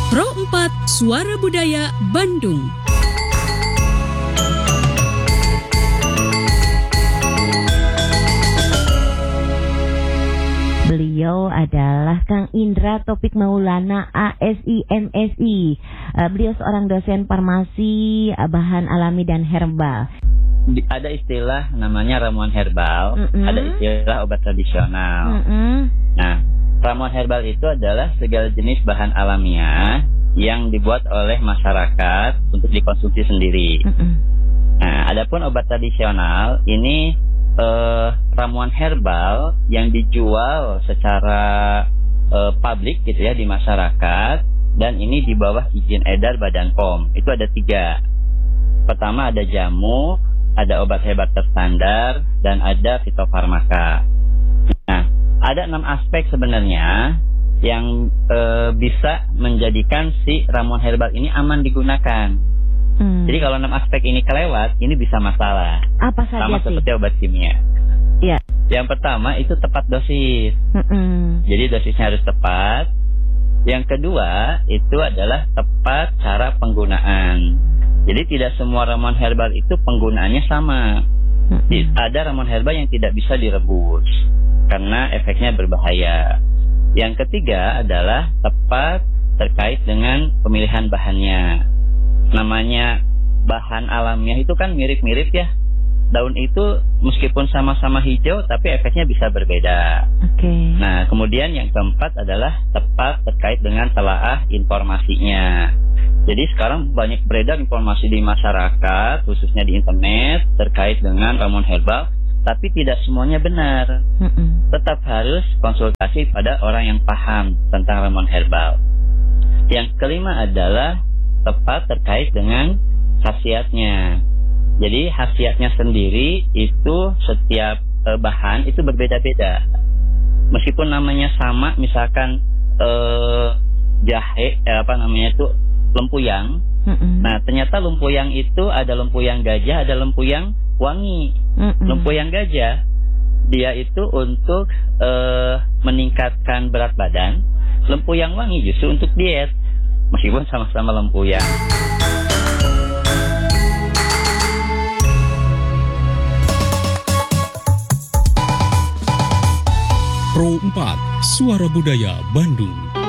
Pro 4 Suara Budaya Bandung. Beliau adalah Kang Indra Taufik Maulana, ASI MSI. Beliau seorang dosen farmasi, bahan alami dan herbal. Ada istilah namanya ramuan herbal, ada istilah obat tradisional. Nah, ramuan herbal itu adalah segala jenis bahan alamiah yang dibuat oleh masyarakat untuk dikonsumsi sendiri. Nah, adapun obat tradisional ini ramuan herbal yang dijual secara publik gitu ya di masyarakat, dan ini di bawah izin edar Badan POM. Itu ada 3. Pertama ada jamu, ada obat herbal terstandar, dan ada fitofarmaka. Nah, ada 6 aspek sebenarnya yang bisa menjadikan si ramuan herbal ini aman digunakan. Jadi kalau 6 aspek ini kelewat, ini bisa masalah. Apa saja sama sih? Seperti obat kimia. Iya. Yang pertama itu tepat dosis. Jadi dosisnya harus tepat. Yang kedua itu adalah tepat cara penggunaan. Jadi tidak semua ramuan herbal itu penggunaannya sama. Ada ramuan herbal yang tidak bisa direbus karena efeknya berbahaya. Yang ketiga adalah tepat terkait dengan pemilihan bahannya. Namanya bahan alamiah itu kan mirip-mirip ya. Daun itu meskipun sama-sama hijau tapi efeknya bisa berbeda. Nah, kemudian yang keempat adalah tepat terkait dengan telaah informasinya. Jadi sekarang banyak beredar informasi di masyarakat, khususnya di internet, terkait dengan ramuan herbal, tapi tidak semuanya benar. Tetap harus konsultasi pada orang yang paham tentang ramuan herbal. Yang kelima adalah tepat terkait dengan khasiatnya. Jadi khasiatnya sendiri itu setiap bahan itu berbeda-beda. Meskipun namanya sama, misalkan jahe, lempuyang. Nah, ternyata lempuyang itu ada lempuyang gajah, ada lempuyang wangi. Lempuyang gajah dia itu untuk meningkatkan berat badan. Lempuyang wangi justru untuk diet. Meskipun sama-sama lempuyang. Pro 4 Suara Budaya Bandung.